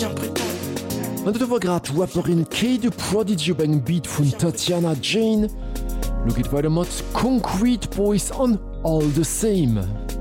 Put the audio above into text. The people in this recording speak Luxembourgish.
deviens brutal. An dat wer grad Rapperin Kay de Prodigy beng Beat vun Tatiana Jane, Lookit weiter mat Concrete Boys an all the same.